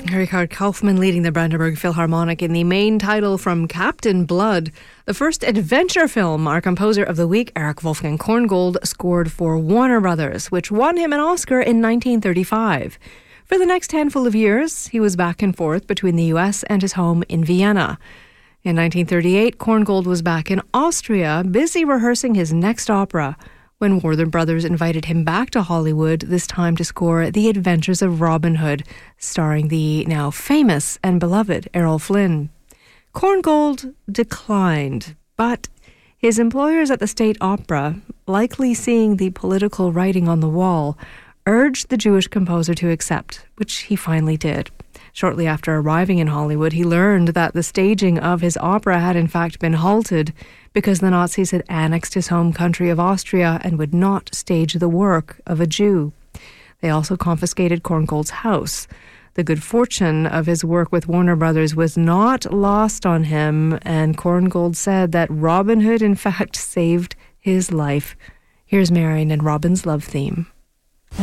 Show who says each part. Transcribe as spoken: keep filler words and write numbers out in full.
Speaker 1: Richard Kaufman leading the Brandenburg Philharmonic in the main title from Captain Blood, the first adventure film. Our composer of the week, Erich Wolfgang Korngold, scored for Warner Brothers, which won him an Oscar in nineteen thirty-five. For the next handful of years, he was back and forth between the U S and his home in Vienna. In nineteen thirty-eight, Korngold was back in Austria, busy rehearsing his next opera, when Warner Brothers invited him back to Hollywood, this time to score The Adventures of Robin Hood, starring the now famous and beloved Errol Flynn. Korngold declined, but his employers at the State Opera, likely seeing the political writing on the wall, urged the Jewish composer to accept, which he finally did. Shortly after arriving in Hollywood, he learned that the staging of his opera had in fact been halted because the Nazis had annexed his home country of Austria and would not stage the work of a Jew. They also confiscated Korngold's house. The good fortune of his work with Warner Brothers was not lost on him, and Korngold said that Robin Hood in fact saved his life. Here's Marion and Robin's love theme.